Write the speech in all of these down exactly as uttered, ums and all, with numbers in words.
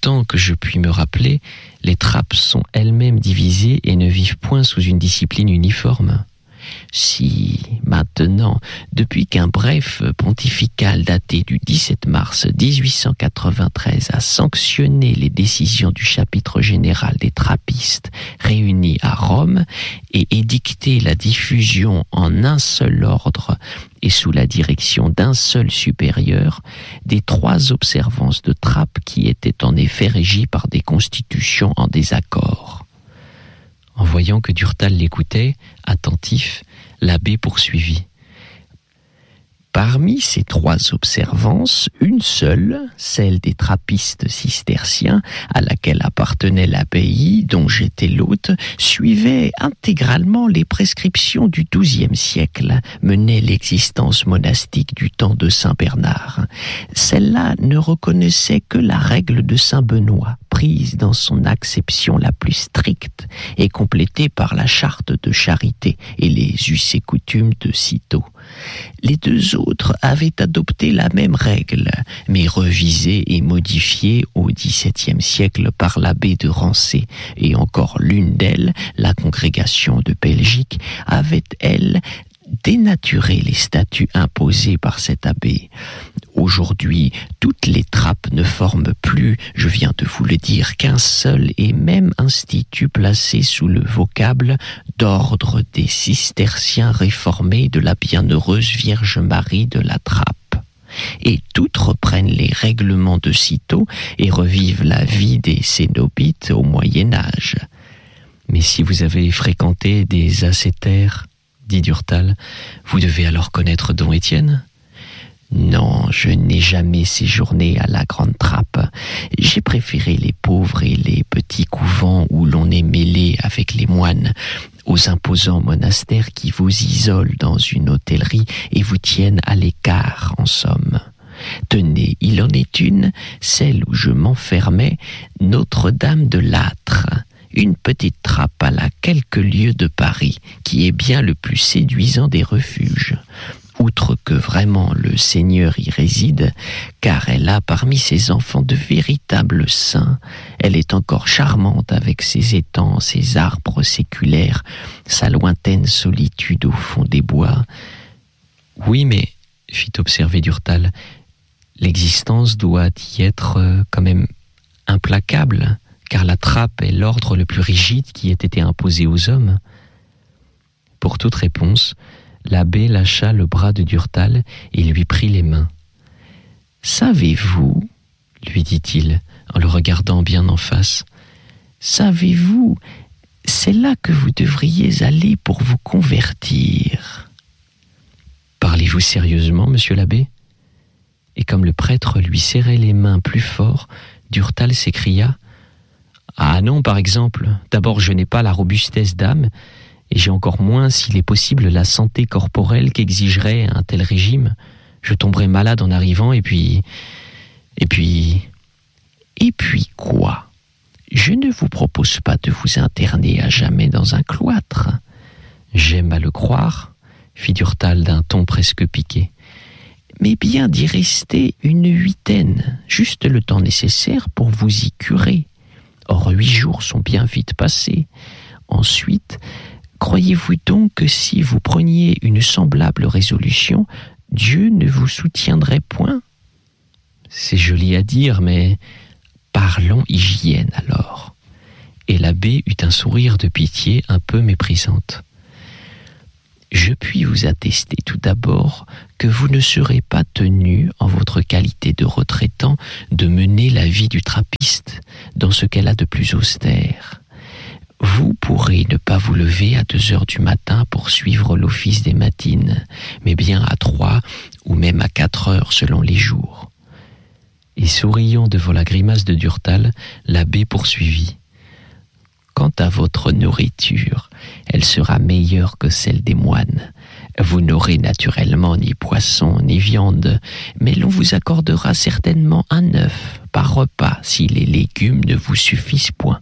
autant que je puis me rappeler, les trappes sont elles-mêmes divisées et ne vivent point sous une discipline uniforme. Si, maintenant, depuis qu'un bref pontifical daté du dix-sept mars dix-huit cent quatre-vingt-treize a sanctionné les décisions du chapitre général des trappistes réunis à Rome et édicté la diffusion en un seul ordre et sous la direction d'un seul supérieur des trois observances de trappe qui étaient en effet régies par des constitutions en désaccord. En voyant que Durtal l'écoutait, attentif, l'abbé poursuivit. Parmi ces trois observances, une seule, celle des trappistes cisterciens, à laquelle appartenait l'abbaye dont j'étais l'hôte, suivait intégralement les prescriptions du douzième siècle, menait l'existence monastique du temps de saint Bernard. Celle-là ne reconnaissait que la règle de saint Benoît, prise dans son acception la plus stricte et complétée par la charte de charité et les us et coutumes de Cîteaux. Les deux autres avaient adopté la même règle, mais revisée et modifiée au dix-septième siècle par l'abbé de Rancé, et encore l'une d'elles, la congrégation de Belgique, avait, elle, dénaturé les statuts imposés par cet abbé. Aujourd'hui, toutes les trappes ne forment plus, je viens de vous le dire, qu'un seul et même institut placé sous le vocable d'ordre des cisterciens réformés de la bienheureuse Vierge Marie de la Trappe. Et toutes reprennent les règlements de Cîteaux et revivent la vie des cénobites au Moyen-Âge. Mais si vous avez fréquenté des ascétaires, dit Durtal, vous devez alors connaître Don Étienne ? Non, je n'ai jamais séjourné à la Grande Trappe. J'ai préféré les pauvres et les petits couvents où l'on est mêlé avec les moines, aux imposants monastères qui vous isolent dans une hôtellerie et vous tiennent à l'écart, en somme. Tenez, il en est une, celle où je m'enfermais, Notre-Dame de l'Âtre, une petite trappe à la quelques lieues de Paris, qui est bien le plus séduisant des refuges. Outre que vraiment le Seigneur y réside, car elle a parmi ses enfants de véritables saints, elle est encore charmante avec ses étangs, ses arbres séculaires, sa lointaine solitude au fond des bois. Oui, mais, fit observer Durtal, l'existence doit y être euh, quand même implacable, car la trappe est l'ordre le plus rigide qui ait été imposé aux hommes. Pour toute réponse, l'abbé lâcha le bras de Durtal et lui prit les mains. « Savez-vous, lui dit-il, en le regardant bien en face, « savez-vous, c'est là que vous devriez aller pour vous convertir. » « Parlez-vous sérieusement, monsieur l'abbé ?» Et comme le prêtre lui serrait les mains plus fort, Durtal s'écria « Ah non, par exemple, d'abord je n'ai pas la robustesse d'âme, et j'ai encore moins, s'il est possible, la santé corporelle qu'exigerait un tel régime. Je tomberais malade en arrivant, et puis... Et puis... Et puis quoi ? Je ne vous propose pas de vous interner à jamais dans un cloître. J'aime à le croire, fit Durtal d'un ton presque piqué. Mais bien d'y rester une huitaine, juste le temps nécessaire pour vous y curer. Or, huit jours sont bien vite passés. Ensuite... Croyez-vous donc que si vous preniez une semblable résolution, Dieu ne vous soutiendrait point ? C'est joli à dire, mais parlons hygiène alors. Et l'abbé eut un sourire de pitié un peu méprisante. Je puis vous attester tout d'abord que vous ne serez pas tenu, en votre qualité de retraitant, de mener la vie du trappiste dans ce qu'elle a de plus austère. Vous pourrez ne pas vous lever à deux heures du matin pour suivre l'office des matines, mais bien à trois ou même à quatre heures selon les jours. Et souriant devant la grimace de Durtal, l'abbé poursuivit. Quant à votre nourriture, elle sera meilleure que celle des moines. Vous n'aurez naturellement ni poisson ni viande, mais l'on vous accordera certainement un œuf par repas si les légumes ne vous suffisent point.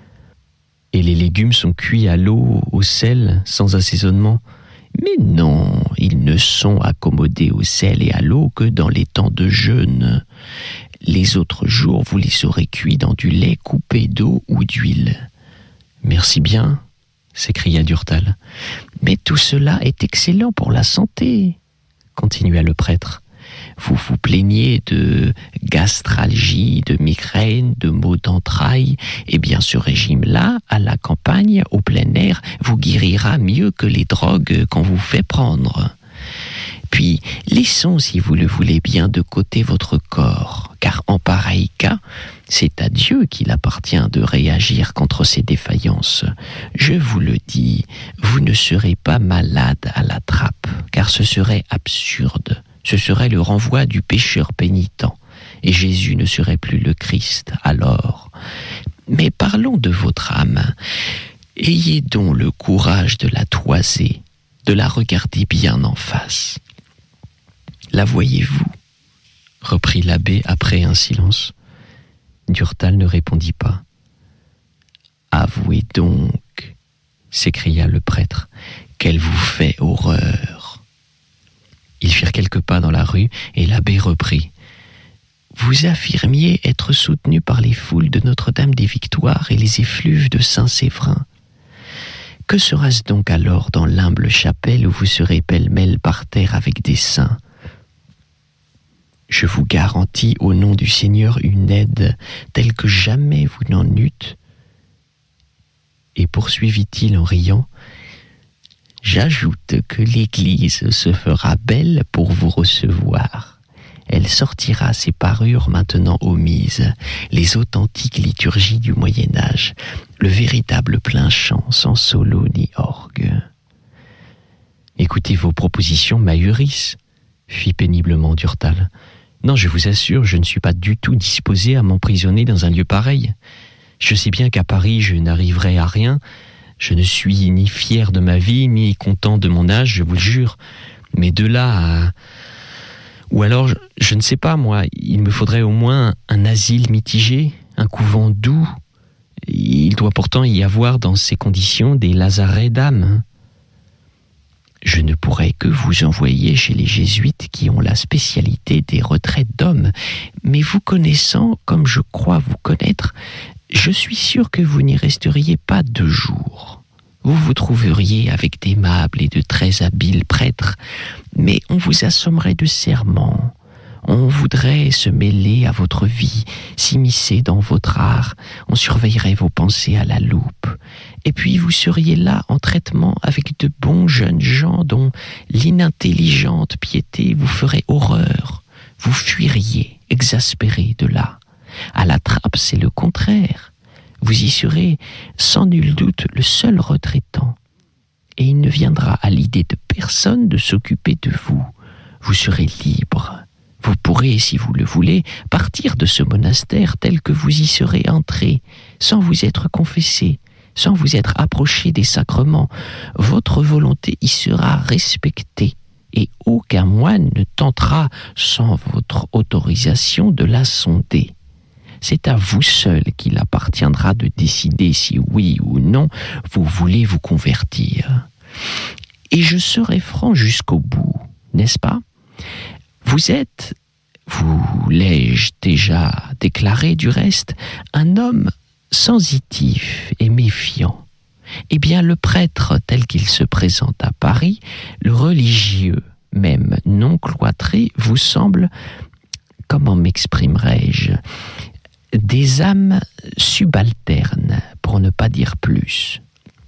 Et les légumes sont cuits à l'eau, au sel, sans assaisonnement ? Mais non, ils ne sont accommodés au sel et à l'eau que dans les temps de jeûne. Les autres jours, vous les aurez cuits dans du lait coupé d'eau ou d'huile. » »« Merci bien, » s'écria Durtal. « Mais tout cela est excellent pour la santé, » continua le prêtre. « Vous vous plaignez de gastralgie, de migraine, de maux d'entrailles. Eh bien, ce régime-là, à la campagne, au plein air, vous guérira mieux que les drogues qu'on vous fait prendre. Puis, laissons, si vous le voulez bien, de côté votre corps, car en pareil cas, c'est à Dieu qu'il appartient de réagir contre ces défaillances. Je vous le dis, vous ne serez pas malade à la trappe, car ce serait absurde. Ce serait le renvoi du pécheur pénitent, et Jésus ne serait plus le Christ alors. Mais parlons de votre âme. Ayez donc le courage de la toiser, de la regarder bien en face. La voyez-vous ? Reprit l'abbé après un silence. Durtal ne répondit pas. Avouez donc, s'écria le prêtre, qu'elle vous fait horreur. Ils firent quelques pas dans la rue et l'abbé reprit. Vous affirmiez être soutenu par les foules de Notre-Dame des Victoires et les effluves de Saint-Séverin. Que sera-ce donc alors dans l'humble chapelle où vous serez pêle-mêle par terre avec des saints ? Je vous garantis au nom du Seigneur une aide telle que jamais vous n'en eûtes. Et poursuivit-il en riant, j'ajoute que l'Église se fera belle pour vous recevoir. Elle sortira ses parures maintenant omises, les authentiques liturgies du Moyen-Âge, le véritable plein chant sans solo ni orgue. Écoutez, vos propositions m'ahurissent, fit péniblement Durtal. Non, je vous assure, je ne suis pas du tout disposé à m'emprisonner dans un lieu pareil. Je sais bien qu'à Paris, je n'arriverai à rien. Je ne suis ni fier de ma vie, ni content de mon âge, je vous le jure. Mais de là à... Ou alors, je, je ne sais pas, moi, il me faudrait au moins un asile mitigé, un couvent doux. Il doit pourtant y avoir dans ces conditions des lazarets d'âme. Je ne pourrais que vous envoyer chez les jésuites qui ont la spécialité des retraites d'hommes. Mais vous connaissant, comme je crois vous connaître, je suis sûr que vous n'y resteriez pas deux jours. Vous vous trouveriez avec d'aimables et de très habiles prêtres, mais on vous assommerait de serments. On voudrait se mêler à votre vie, s'immiscer dans votre art, on surveillerait vos pensées à la loupe. Et puis vous seriez là en traitement avec de bons jeunes gens dont l'inintelligente piété vous ferait horreur. Vous fuiriez, exaspéré de là. À la trappe, c'est le contraire. Vous y serez sans nul doute le seul retraitant. Et il ne viendra à l'idée de personne de s'occuper de vous. Vous serez libre. Vous pourrez, si vous le voulez, partir de ce monastère tel que vous y serez entré, sans vous être confessé, sans vous être approché des sacrements. Votre volonté y sera respectée, et aucun moine ne tentera, sans votre autorisation, de la sonder. C'est à vous seul qu'il appartiendra de décider si oui ou non vous voulez vous convertir. Et je serai franc jusqu'au bout, n'est-ce pas ? Vous êtes, vous l'ai-je déjà déclaré du reste, un homme sensitif et méfiant. Eh bien, le prêtre tel qu'il se présente à Paris, le religieux, même non cloîtré, vous semble, comment m'exprimerai-je, des âmes subalternes, pour ne pas dire plus.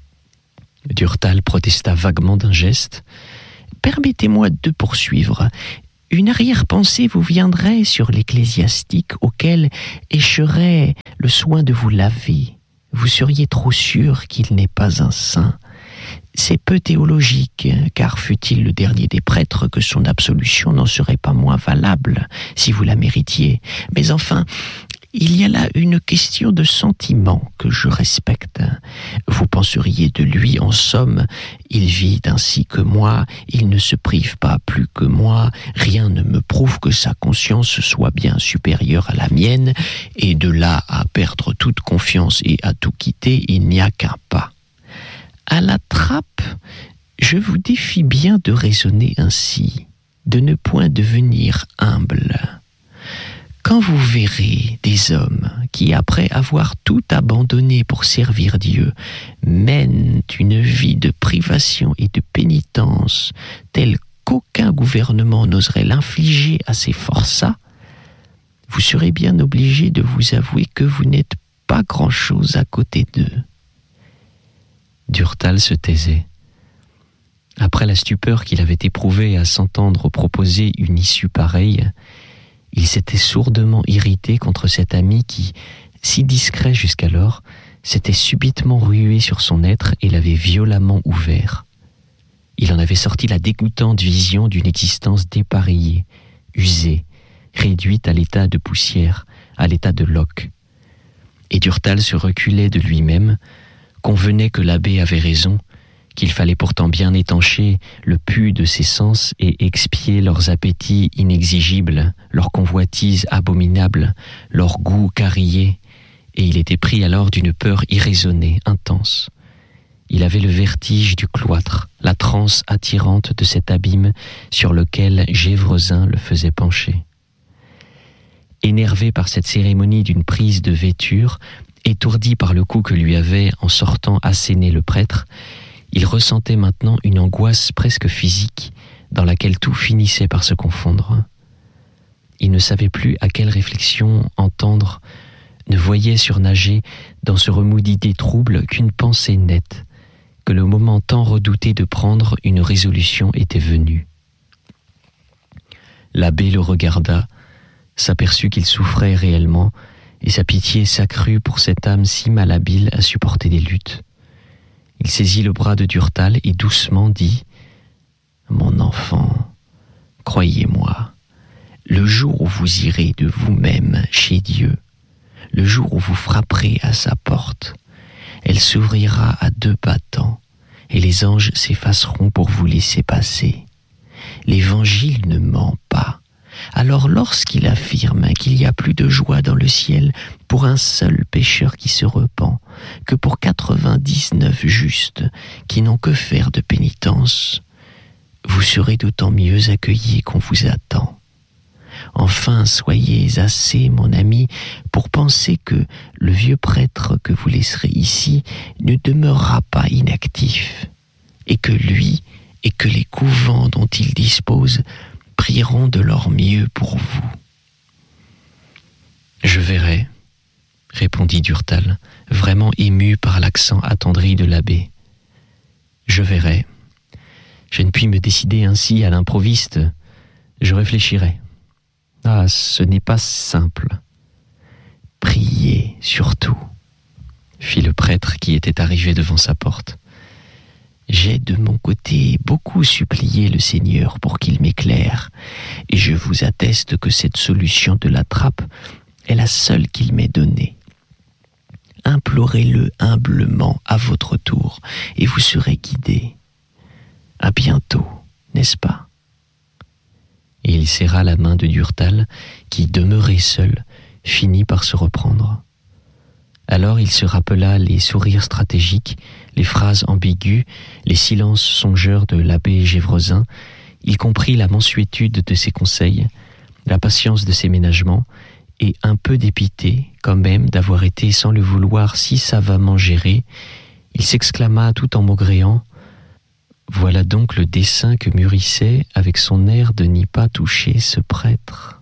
Durtal protesta vaguement d'un geste. Permettez-moi de poursuivre. Une arrière-pensée vous viendrait sur l'ecclésiastique auquel écherait le soin de vous laver. Vous seriez trop sûr qu'il n'est pas un saint. C'est peu théologique, car fût-il le dernier des prêtres que son absolution n'en serait pas moins valable, si vous la méritiez. Mais enfin, il y a là une question de sentiment que je respecte. Vous penseriez de lui, en somme, il vit ainsi que moi, il ne se prive pas plus que moi, rien ne me prouve que sa conscience soit bien supérieure à la mienne, et de là à perdre toute confiance et à tout quitter, il n'y a qu'un pas. À la trappe, je vous défie bien de raisonner ainsi, de ne point devenir humble. quand vous verrez des hommes qui, après avoir tout abandonné pour servir Dieu, mènent une vie de privation et de pénitence telle qu'aucun gouvernement n'oserait l'infliger à ces forçats, vous serez bien obligé de vous avouer que vous n'êtes pas grand-chose à côté d'eux. » Durtal se taisait. Après la stupeur qu'il avait éprouvée à s'entendre proposer une issue pareille, il s'était sourdement irrité contre cet ami qui, si discret jusqu'alors, s'était subitement rué sur son être et l'avait violemment ouvert. Il en avait sorti la dégoûtante vision d'une existence dépareillée, usée, réduite à l'état de poussière, à l'état de loque. Et Durtal se reculait de lui-même, convenait que l'abbé avait raison, qu'il fallait pourtant bien étancher le pu de ses sens et expier leurs appétits inexigibles, leurs convoitises abominables, leurs goûts carillés, et il était pris alors d'une peur irraisonnée, intense. Il avait le vertige du cloître, la transe attirante de cet abîme sur lequel Gévresin le faisait pencher. Énervé par cette cérémonie d'une prise de vêture, étourdi par le coup que lui avait, en sortant, asséné le prêtre, il ressentait maintenant une angoisse presque physique dans laquelle tout finissait par se confondre. Il ne savait plus à quelle réflexion entendre, ne voyait surnager dans ce remous d'idées troubles qu'une pensée nette, que le moment tant redouté de prendre une résolution était venu. L'abbé le regarda, s'aperçut qu'il souffrait réellement, et sa pitié s'accrut pour cette âme si malhabile à supporter des luttes. Il saisit le bras de Durtal et doucement dit « Mon enfant, croyez-moi, le jour où vous irez de vous-même chez Dieu, le jour où vous frapperez à sa porte, elle s'ouvrira à deux battants et les anges s'effaceront pour vous laisser passer. L'Évangile ne ment pas. Alors lorsqu'il affirme qu'il y a plus de joie dans le ciel pour un seul pécheur qui se repent que pour quatre-vingt-dix-neuf justes qui n'ont que faire de pénitence, vous serez d'autant mieux accueillis qu'on vous attend. Enfin, soyez assez, mon ami, pour penser que le vieux prêtre que vous laisserez ici ne demeurera pas inactif, et que lui et que les couvents dont il dispose prieront de leur mieux pour vous. » « Je verrai, » répondit Durtal, vraiment ému par l'accent attendri de l'abbé. « Je verrai. Je ne puis me décider ainsi à l'improviste. Je réfléchirai. Ah, ce n'est pas simple. »« Priez surtout, » fit le prêtre qui était arrivé devant sa porte. « J'ai de mon côté beaucoup supplié le Seigneur pour qu'il m'éclaire, et je vous atteste que cette solution de la trappe est la seule qu'il m'ait donnée. Implorez-le humblement à votre tour, et vous serez guidé. À bientôt, n'est-ce pas ?» Et il serra la main de Durtal, qui, demeuré seul, finit par se reprendre. Alors il se rappela les sourires stratégiques, les phrases ambiguës, les silences songeurs de l'abbé Gévresin. Il comprit la mansuétude de ses conseils, la patience de ses ménagements, et un peu dépité, quand même, d'avoir été, sans le vouloir, si savamment géré, il s'exclama tout en maugréant « Voilà donc le dessein que mûrissait, avec son air de n'y pas toucher, ce prêtre. »